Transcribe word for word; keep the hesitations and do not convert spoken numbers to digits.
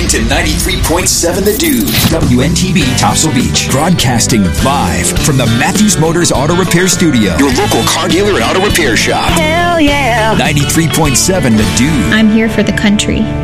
listening to ninety-three point seven The Dude, W N T B Topsail Beach, broadcasting live from the Matthews Motors Auto Repair Studio, your local car dealer and auto repair shop. Hell yeah. ninety-three point seven The Dude. I'm here for the country.